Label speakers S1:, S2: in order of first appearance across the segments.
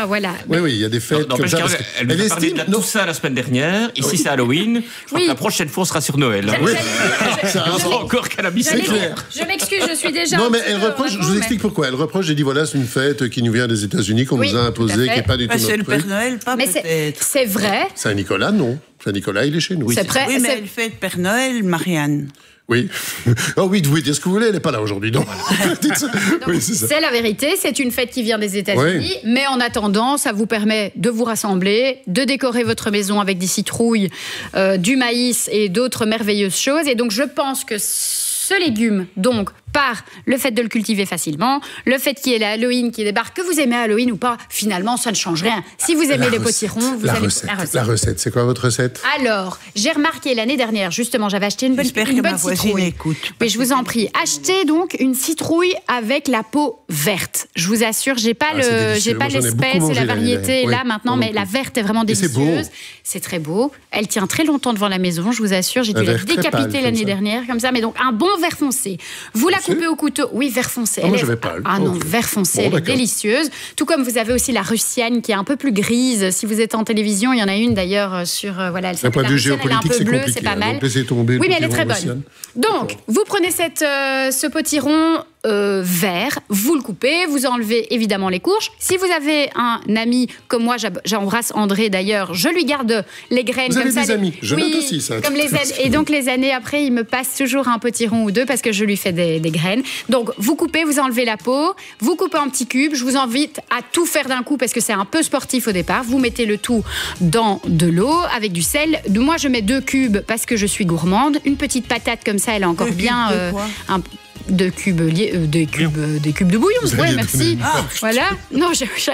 S1: pas, voilà.
S2: Oui, il y a des fêtes comme ça.
S3: Elle nous a parlé de tout ça la semaine dernière. Ici, c'est Halloween. Je crois que la prochaine fois, on sera sur Noël.
S2: Oui.
S3: On sera encore cannabis.
S2: C'est clair.
S1: Je m'excuse, je suis déjà...
S2: Non, mais elle reproche, je vous explique pourquoi. Elle reproche, j'ai dit, voilà, c'est une fête qui nous vient des États-Unis, qu'on nous a imposée, qui n'est pas du tout notre
S4: C'est le
S2: truc.
S4: Père Noël, pas
S1: mais
S4: peut-être.
S1: c'est vrai.
S2: Saint-Nicolas, non. Saint-Nicolas, il est chez nous.
S1: C'est vrai.
S4: Oui, mais elle fait le Père Noël, Marianne.
S2: Oui. Oh oui, vous pouvez dire ce que vous voulez, elle n'est pas là aujourd'hui. Donc, oui, c'est ça.
S1: C'est la vérité, c'est une fête qui vient des États-Unis, mais en attendant, ça vous permet de vous rassembler, de décorer votre maison avec des citrouilles, du maïs et d'autres merveilleuses choses. Et donc, je pense que ce légume, donc, par le fait de le cultiver facilement, le fait qu'il y ait l'Halloween qui débarque, que vous aimez Halloween ou pas, finalement, ça ne change rien. Si vous aimez les potirons, vous allez...
S2: La recette, c'est quoi votre recette?
S1: Alors, j'ai remarqué l'année dernière, justement, j'avais acheté une bonne citrouille.
S4: Écoute.
S1: Mais je vous en prie, achetez donc une citrouille avec la peau verte. Je vous assure, j'ai pas l'espèce et la variété là maintenant, mais la verte est vraiment délicieuse. C'est très beau. Elle tient très longtemps devant la maison, je vous assure. J'ai dû la décapiter l'année dernière, comme ça. Mais donc, un bon vert foncé. Vous la coupez au couteau. Oui, vert foncé.
S2: Moi, je vais pas.
S1: Ah non, vert foncé, elle est délicieuse. Tout comme vous avez aussi la russiane qui est un peu plus grise. Si vous êtes en télévision, il y en a une d'ailleurs sur... voilà, elle s'appelle la russiane, elle est un peu bleue, c'est pas mal. Oui, mais elle est très bonne. Donc, vous prenez ce potiron vert, vous le coupez, vous enlevez évidemment les courges. Si vous avez un ami comme moi, j'embrasse André d'ailleurs, je lui garde les graines.
S2: Vous
S1: comme
S2: avez
S1: ça,
S2: des amis, je note aussi ça.
S1: Comme et donc les années après, il me passe toujours un potiron ou deux parce que je lui fais des graines. Donc vous coupez, vous enlevez la peau, vous coupez en petits cubes. Je vous invite à tout faire d'un coup parce que c'est un peu sportif au départ. Vous mettez le tout dans de l'eau avec du sel. Moi, je mets 2 cubes parce que je suis gourmande. Une petite patate comme ça, elle est encore bien... Des cubes de bouillon. Ouais, merci. Voilà. Non,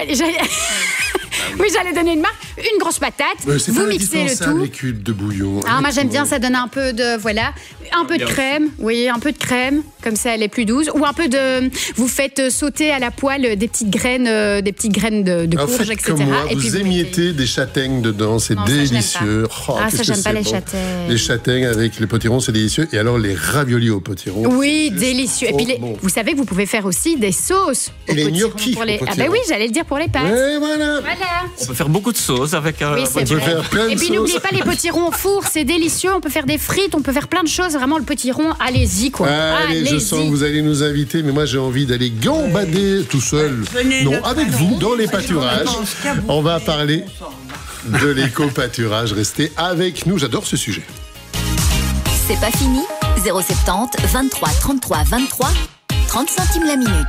S1: oui, j'allais donner une marque. Une grosse patate. Vous mixez le tout.
S2: Les cubes de bouillon.
S1: Ah, moi j'aime bien, ça donne un peu de un peu de crème. Oui, un peu de crème. Comme ça, elle est plus douce. Ou un peu de. Vous faites sauter à la poêle des petites graines de courge, etc.
S2: Comme moi,
S1: et puis
S2: vous émiettez des châtaignes dedans, c'est délicieux.
S1: Ça, j'aime pas les châtaignes.
S2: Les châtaignes avec les potirons, c'est délicieux. Et alors les raviolis au potiron.
S1: Oui, délicieux. Et puis, vous savez que vous pouvez faire aussi des sauces.
S2: Et les gnocchis.
S1: Ah ben oui, j'allais le dire pour les pâtes.
S2: Et voilà.
S3: On peut faire beaucoup de sauces avec un
S2: potiron.
S1: Et puis n'oubliez pas les potirons au four, c'est délicieux. On peut faire des frites, on peut faire plein de choses. Vraiment, le potiron, allez-y quoi.
S2: Allez, je sens que vous allez nous inviter, mais moi j'ai envie d'aller gambader tout seul. Non, avec vous, dans les pâturages. On va parler de l'éco-pâturage. Restez avec nous, j'adore ce sujet.
S5: C'est pas fini. 070 23 33 23 30 centimes la minute.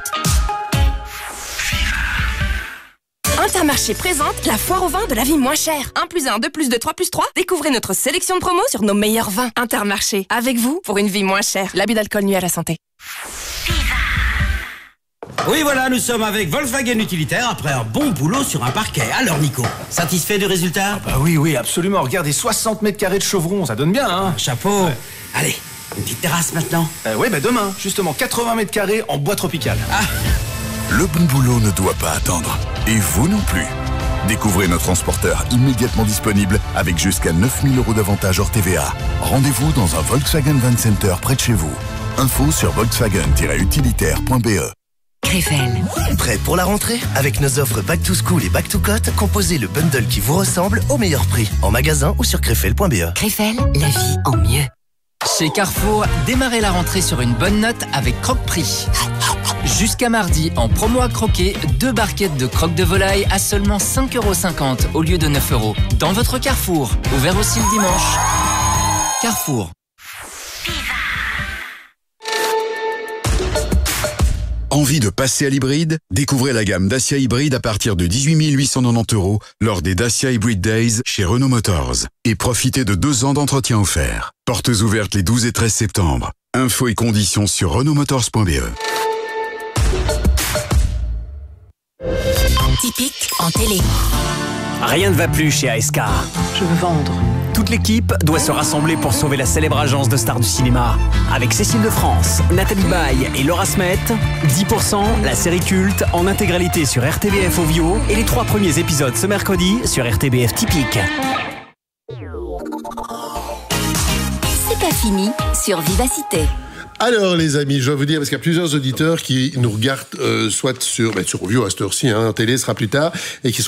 S6: Intermarché présente la foire au vin de la vie moins chère. 1+1, 2+2, 3+3. Découvrez notre sélection de promos sur nos meilleurs vins. Intermarché, avec vous pour une vie moins chère. L'abus d'alcool nuit à la santé.
S7: Oui, voilà, nous sommes avec Volkswagen Utilitaire après un bon boulot sur un parquet. Alors, Nico, satisfait du résultat?
S8: Oui, absolument. Regardez, 60 mètres carrés de chevrons, ça donne bien, hein?
S7: Chapeau. Ouais. Allez, une petite terrasse maintenant.
S8: Demain, justement, 80 mètres carrés en bois tropical.
S9: Le bon boulot ne doit pas attendre. Et vous non plus. Découvrez nos transporteurs immédiatement disponibles avec jusqu'à 9 000 € d'avantages hors TVA. Rendez-vous dans un Volkswagen Van Center près de chez vous. Info sur volkswagen-utilitaire.be.
S10: Krefel. Prêt pour la rentrée? Avec nos offres Back to School et Back to Cote, composez le bundle qui vous ressemble au meilleur prix. En magasin ou sur krefel.be.
S5: Krefel, la vie en mieux.
S11: Chez Carrefour, démarrez la rentrée sur une bonne note avec Croque-Prix. Jusqu'à mardi, en promo à croquer, 2 barquettes de croque de volaille à seulement 5,50 € au lieu de 9 € dans votre Carrefour. Ouvert aussi le dimanche. Carrefour.
S9: Envie de passer à l'hybride? Découvrez la gamme Dacia Hybride à partir de 18 890 € lors des Dacia Hybrid Days chez Renault Motors. Et profitez de 2 ans d'entretien offert. Portes ouvertes les 12 et 13 septembre. Infos et conditions sur renaultmotors.be.
S5: Typique en télé.
S12: Rien ne va plus chez ASK.
S4: Je veux vendre.
S12: Toute l'équipe doit se rassembler pour sauver la célèbre agence de stars du cinéma. Avec Cécile de France, Nathalie Baye et Laura Smet, 10%, la série culte, en intégralité sur RTBF Ovio et les 3 premiers épisodes ce mercredi sur RTBF Typique.
S5: C'est pas fini sur Vivacité.
S2: Alors les amis, je dois vous dire, parce qu'il y a plusieurs auditeurs qui nous regardent soit sur Ovio à cette heure-ci, télé sera plus tard, et qui sont